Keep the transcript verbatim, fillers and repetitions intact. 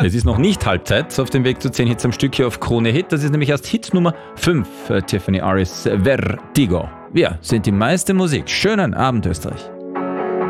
es ist noch nicht Halbzeit auf dem Weg zu zehn Hits am Stück hier auf Krone Hit. Das ist nämlich erst Hit Nummer fünf, Tiffany Aris Vertigo. Wir sind die meiste Musik. Schönen Abend, Österreich.